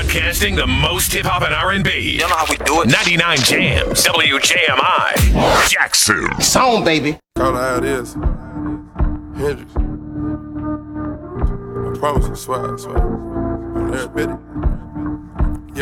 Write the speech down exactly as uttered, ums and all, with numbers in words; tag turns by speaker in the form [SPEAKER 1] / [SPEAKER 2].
[SPEAKER 1] Broadcasting the most hip-hop and R and B.
[SPEAKER 2] You know how we do it.
[SPEAKER 1] ninety-nine Jams, W J M I, Jackson.
[SPEAKER 3] Song, baby.
[SPEAKER 4] Call it how it is. Hendrix. I promise, I swear, I swear. On everybody.